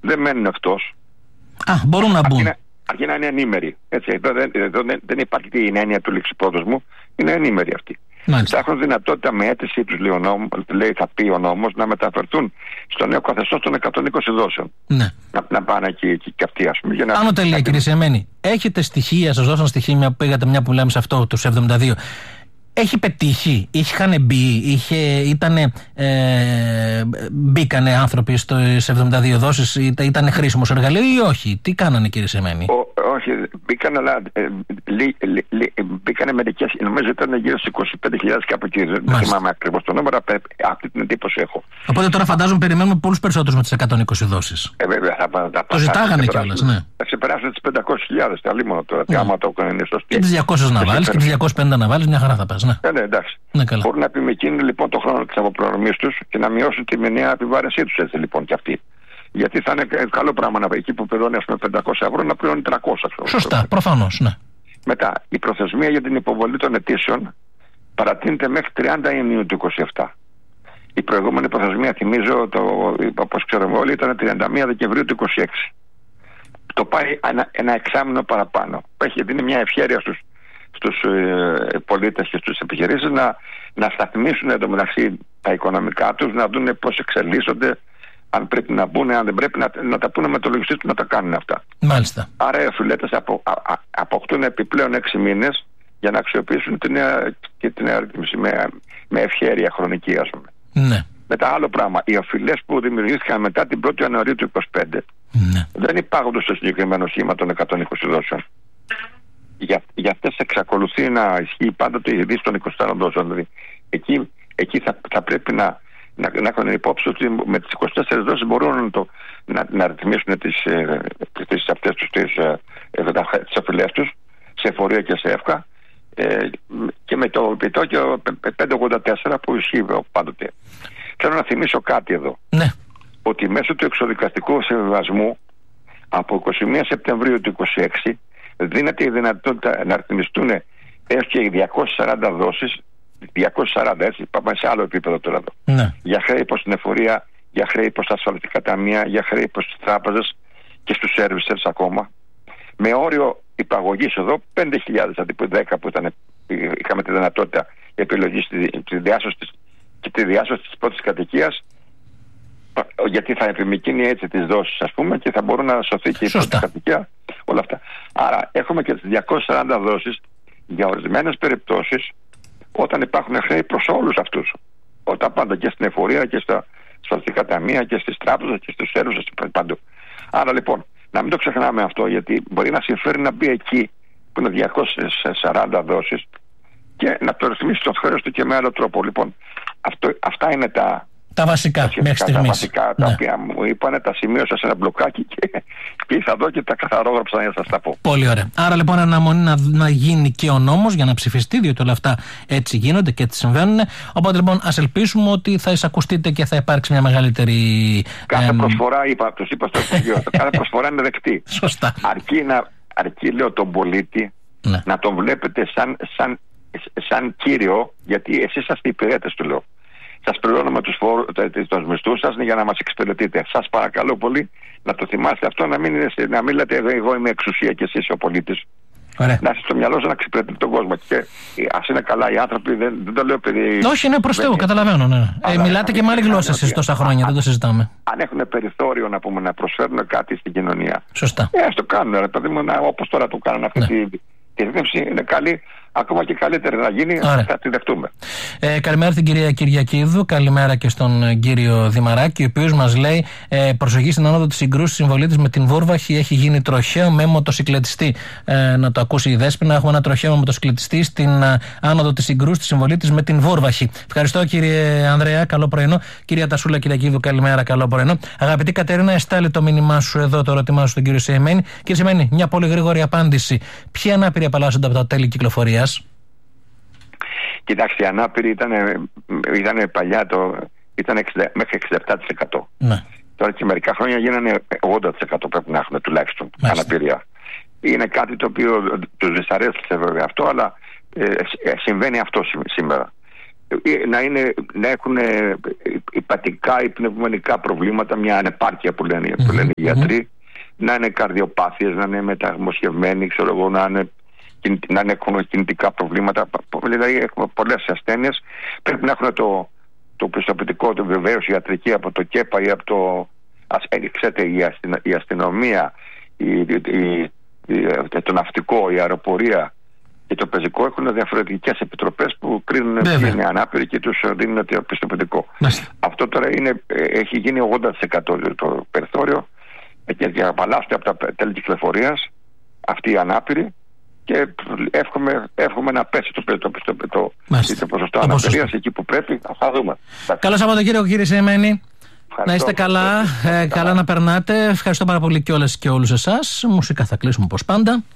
δεν μένουν εκτός. Μπορούν να μπουν. Αρκεί να είναι ενήμεροι. Έτσι, εδώ δεν υπάρχει την έννοια του ληξιπρόδοσμου, είναι ενήμεροι αυτοί. Θα έχουν δυνατότητα με αίτησή τους, θα πει ο νόμος, να μεταφερθούν στο νέο καθεστώς των 120 δόσεων. Ναι. Να πάνε εκεί και αυτοί, ας πούμε. Άνω τελεία, κύριε Σεμένη. Έχετε στοιχεία, σας δώσαν στοιχεία, πήγατε μια που λέμε σε αυτό, τους 72. Έχει πετύχει, είχαν μπει, μπήκανε άνθρωποι στις 72 δόσεις, ήταν χρήσιμο εργαλείο ή όχι? Τι κάνανε, κύριε Σεμένη? Όχι, μπήκαν, αλλά μπήκανε μερικές, νομίζω ήταν γύρω στις 25.000 κάπου εκεί. Δεν θυμάμαι ακριβώς το νούμερο, αυτή την εντύπωση έχω. Οπότε τώρα φαντάζομαι περιμένουμε πολλούς περισσότερους με τις 120 δόσεις. Βέβαια, το ζητάγανε κιόλας, ναι. Θα ξεπεράσουν τις 500.000, τα λίμωνα τώρα. Τι άμα το είναι σωστή. Και τις 200 να βάλεις και τις 250 να βάλεις, μια χαρά θα πας, ναι. Ναι, εντάξει. Ναι, καλά. Μπορούν να επιμηκύνουν λοιπόν το χρόνο της αποπληρωμής τους και να μειώσουν τη μηνιαία επιβάρυνσή τους, έτσι λοιπόν κι αυτοί. Γιατί θα είναι καλό πράγμα να εκεί που πληρώνει, ας πούμε, 500 ευρώ να πληρώνει 300. Σωστά, προφανώς, ναι. Μετά, η προθεσμία για την υποβολή των αιτήσεων παρατείνεται μέχρι 30 Ιουνίου του 2027. Η προηγούμενη προθεσμία, θυμίζω, όπως ξέρουμε όλοι, ήταν 31 Δεκεμβρίου του 2026. Το πάει ένα εξάμηνο παραπάνω. Έχει δίνει μια ευχέρεια στους πολίτες και στους επιχειρήσεις να σταθμίσουν εντωμεταξύ τα οικονομικά τους, να δουν πώς εξελίσσονται, αν πρέπει να μπουν, αν δεν πρέπει να τα πούνε με το λογιστή τους να τα κάνουν αυτά. Μάλιστα. Άρα οι οφειλέτες αποκτούν επιπλέον 6 μήνες για να αξιοποιήσουν την νέα ρύθμιση με ευχέρεια χρονική, ας πούμε. Ναι. Μετά άλλο πράγμα, οι οφειλές που δημιουργήθηκαν μετά την 1η Ιανουαρίου του 2025 δεν υπάγονται στο συγκεκριμένο σχήμα των 120 δόσεων. Για αυτές εξακολουθεί να ισχύει πάντοτε η ρίση των 24 δόσεων. Δηλαδή, εκεί θα πρέπει να έχουν υπόψη ότι με τις 24 δόσεις μπορούν να ρυθμίσουν τις οφειλές τους σε εφορία και σε εύκα, και με το επιτόκιο 584 που ισχύει πάντοτε. Θέλω να θυμίσω κάτι εδώ. Ναι. Ότι μέσω του εξοδικαστικού συμβιβασμού από 21 Σεπτεμβρίου του 2026 δίνεται η δυνατότητα να ρυθμιστούν έως και 240 δόσεις, 240, έτσι, πάμε σε άλλο επίπεδο τώρα εδώ. Ναι. Για χρέη προς την εφορία, για χρέη προς τα ασφαλιστικά ταμεία, για χρέη προς τις τράπεζες και στους servicers ακόμα. Με όριο υπαγωγής εδώ 5.000 αντί που 10 που είχαμε τη δυνατότητα επιλογής στη διάσωση και τη διάσωση της πρώτης κατοικίας, γιατί θα επιμηκύνει έτσι τις δόσεις, ας πούμε, και θα μπορούν να σωθεί και η πρώτη κατοικία, όλα αυτά. Άρα έχουμε και τις 240 δόσεις για ορισμένες περιπτώσεις όταν υπάρχουν χρέη προς όλους αυτούς. Όταν πάντα και στην εφορία και στα ασφαλιστικά ταμεία και στις τράπεζες και στους έρευνες παντού. Άρα λοιπόν, να μην το ξεχνάμε αυτό, γιατί μπορεί να συμφέρει να μπει εκεί που είναι 240 δόσεις και να το ρυθμίσει το χρέος του και με άλλο τρόπο. Λοιπόν, αυτά είναι τα βασικά μέχρι στιγμής. Τα βασικά τα οποία μου είπανε, τα σημείωσα σε ένα μπλοκάκι και ήρθα εδώ και τα καθαρόγραψα για να σας τα πω. Πολύ ωραία. Άρα λοιπόν αναμονή να γίνει και ο νόμος για να ψηφιστεί, διότι όλα αυτά έτσι γίνονται και έτσι συμβαίνουν. Οπότε λοιπόν ας ελπίσουμε ότι θα εισακουστείτε και θα υπάρξει μια μεγαλύτερη. Κάθε προσφορά, τους είπα στο Υπουργείο, κάθε προσφορά είναι δεκτή. Σωστά. Αρκεί, λέω, τον πολίτη να τον βλέπετε σαν κύριο, γιατί εσείς είσαστε υπηρέτες, του λέω. Σας πληρώνουμε τους μισθούς σας για να μας εξυπηρετείτε. Σας παρακαλώ πολύ να το θυμάστε αυτό, να μην λέτε εγώ είμαι εξουσία και εσείς ο πολίτης. Ωραία. Να είστε στο μυαλό σας να εξυπηρετείτε τον κόσμο. Και ας είναι καλά οι άνθρωποι, δεν το λέω παιδί. Όχι, είναι προς Θεού, καταλαβαίνω. Ναι. Μιλάτε και με άλλη γλώσσα εσείς τόσα χρόνια, δεν το συζητάμε. Αν έχουν περιθώριο να προσφέρουν κάτι στην κοινωνία. Σωστά. Ας το κάνουν, ρε παιδί μου, όπως τώρα το κάνουν αυτή τη ρύθμιση, είναι καλή. Ακόμα και καλύτερη να γίνει, θα τη δεχτούμε. Καλημέρα στην κυρία Κυριακίδου, καλημέρα και στον κύριο Δημαράκη, ο οποίος μας λέει προσοχή στην άνοδο της συγκρούσης συμβολή της με την Βούρβαχη, έχει γίνει τροχαίο με μοτοσυκλετιστή. Να το ακούσει η Δέσποινα, έχουμε ένα τροχαίο με μοτοσυκλετιστή στην άνοδο της συγκρούσης της συμβολή της με την Βούρβαχη. Ευχαριστώ κύριε Ανδρέα, καλό πρωινό. Κυρία Τασούλα Κυριακίδου, καλημέρα, καλό πρωινό. Αγαπητή Κατερίνα, εστάλει το μήνυμά σου εδώ, το ερώτημά σου στον κύριο Σεημένη. Κύριε Σεημένη, μια πολύ γρήγορη απάντηση. Ποιοι ανάπηροι απαλλάσσονται από τα τέλη κυκλοφορίας? Κοιτάξτε, οι ανάπηροι ήταν παλιά μέχρι 67%. Ναι. Τώρα και μερικά χρόνια γίνανε 80% πρέπει να έχουμε τουλάχιστον αναπηρία. Είναι κάτι το οποίο τους δυσαρέστησε βέβαια αυτό, αλλά συμβαίνει αυτό σήμερα. να έχουν υπατικά ή πνευμονικά προβλήματα, μια ανεπάρκεια που λένε οι γιατροί, να είναι καρδιοπάθειες, να είναι μεταμοσχευμένοι, να έχουν κινητικά προβλήματα. Δηλαδή έχουμε πολλές ασθένειες. Πρέπει να έχουν το πιστοποιητικό, το βεβαίως ιατρική από το ΚΕΠΑ ή από η αστυνομία, το ναυτικό, η αεροπορία και το πεζικό έχουν διαφορετικές επιτροπές που κρίνουν ποιοι είναι ανάπηροι και τους δίνουν το πιστοποιητικό. Αυτό τώρα έχει γίνει 80% το περιθώριο και διαβαλάστε από τα τέλη κυκλοφορίας αυτοί οι ανάπηροι και εύχομαι να πέσει το ποσοστό αναπηρίας εκεί που πρέπει. Θα δούμε. Καλό Σαββατοκύριακο, κύριε Σεϊμένη. Να είστε καλά, καλά να περνάτε. Ευχαριστώ πάρα πολύ και όλες και όλους εσάς. Μουσικά θα κλείσουμε όπως πάντα.